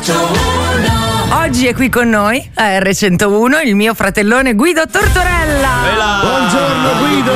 Oggi è qui con noi a R101 il mio fratellone Guido Tortorella. Buongiorno Guido.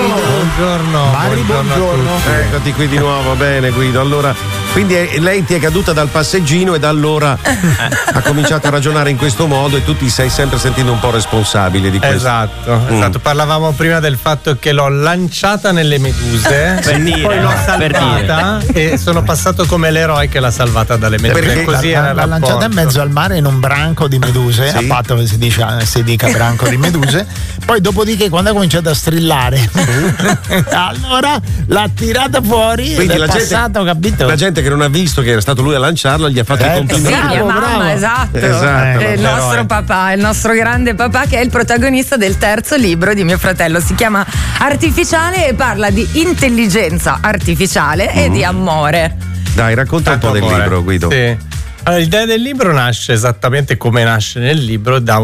Buongiorno. Eccoti qui di nuovo, bene Guido. Allora, quindi lei ti è caduta dal passeggino e da allora ha cominciato a ragionare in questo modo e tu ti sei sempre sentendo un po' responsabile di questo. Esatto. Parlavamo prima del fatto che l'ho lanciata nelle meduse, poi l'ho salvata e sono passato come l'eroe che l'ha salvata dalle meduse. Perché così era l'ha lanciata in mezzo al mare in un branco di meduse, Sì. a patto che si dica branco di meduse. Poi dopodiché quando ha cominciato a strillare allora l'ha tirata fuori. Quindi ed è passato, capito? La gente che non ha visto che era stato lui a lanciarla gli ha fatto i Sì, complimenti. mia mamma, bravo. esatto. Esatto. Il nostro papà, il nostro grande papà, che è il protagonista del terzo libro di mio fratello. Si chiama Artificiale e parla di intelligenza artificiale e di amore. Dai, racconta un po' del libro, Guido. Sì. Allora, l'idea del libro nasce esattamente come nasce nel libro, da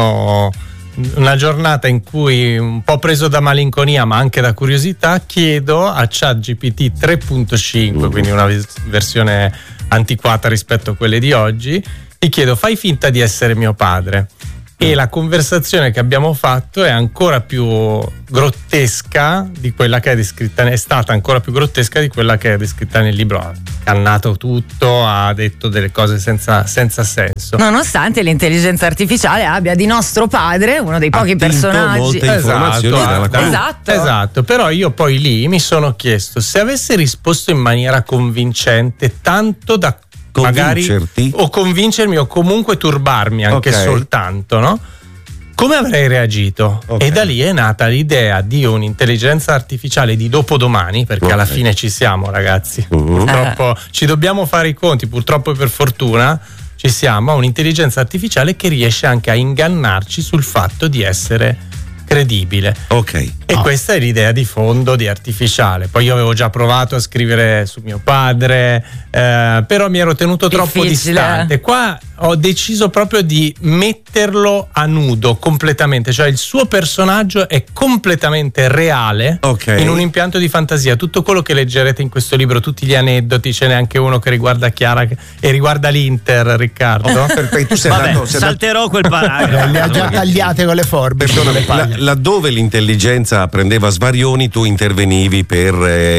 una giornata in cui, un po' preso da malinconia ma anche da curiosità, chiedo a ChatGPT 3.5, quindi una versione antiquata rispetto a quelle di oggi, gli chiedo: fai finta di essere mio padre. E la conversazione che abbiamo fatto è ancora più grottesca di quella che è descritta, è stata ancora più grottesca di quella che è descritta nel libro. Ha cannato tutto, ha detto delle cose senza senso. Nonostante l'intelligenza artificiale abbia di nostro padre uno dei pochi personaggi. Molte informazioni dalla quale- Esatto, però io poi lì mi sono chiesto se avesse risposto in maniera convincente, tanto da Convincerti? magari o convincermi o comunque turbarmi anche soltanto, no? Come avrei reagito? Ok. E da lì è nata l'idea di un'intelligenza artificiale di dopodomani, perché alla fine ci siamo, ragazzi. Purtroppo ci dobbiamo fare i conti, purtroppo e per fortuna ci siamo, a un'intelligenza artificiale che riesce anche a ingannarci sul fatto di essere credibile. Ok. E questa è l'idea di fondo di Artificiale. Poi io avevo già provato a scrivere su mio padre, però mi ero tenuto troppo Difficile. distante. Qua ho deciso proprio di metterlo a nudo completamente, cioè il suo personaggio è completamente reale, in un impianto di fantasia. Tutto quello che leggerete in questo libro, tutti gli aneddoti, ce n'è anche uno che riguarda Chiara e riguarda l'Inter, Riccardo. Perfetto, tu sei Vabbè, andato- salterò quel paragrafo. Le ha già tagliate con le forbici. con le paglie. laddove l'intelligenza prendeva svarioni, tu intervenivi per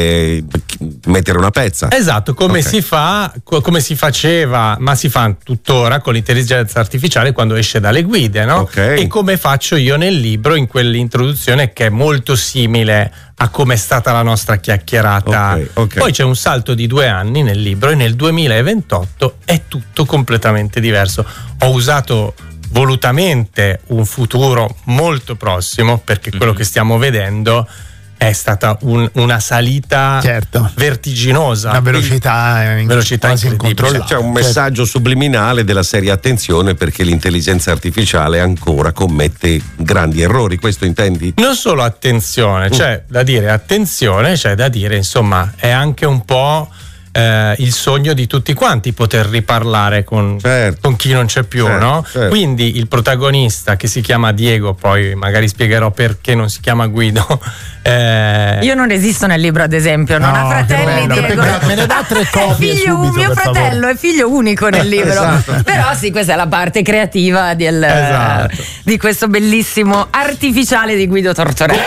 mettere una pezza. Esatto, come Ok. si fa, come si faceva, ma si fa tuttora con l'intelligenza artificiale quando esce dalle guide, no? Ok. E come faccio io nel libro, in quell'introduzione che è molto simile a come è stata la nostra chiacchierata. Ok. Poi c'è un salto di 2 anni nel libro e nel 2028 è tutto completamente diverso. Ho usato volutamente un futuro molto prossimo, perché quello che stiamo vedendo è stata una salita vertiginosa, Una velocità quasi incredibile. incontrollabile. C'è un messaggio subliminale della serie attenzione, perché l'intelligenza artificiale ancora commette grandi errori, questo intendi? Non solo attenzione, c'è da dire attenzione, c'è da dire insomma è anche un po' il sogno di tutti quanti poter riparlare con chi non c'è più, no? Certo. Quindi il protagonista, che si chiama Diego, poi magari spiegherò perché non si chiama Guido. Io non esisto nel libro, ad esempio, non ha fratelli. Diego. Me ne dà 3 copie Figlio, subito, mio per fratello favore. è figlio unico nel libro. Esatto. Però sì, questa è la parte creativa di questo bellissimo Artificiale di Guido Tortorella.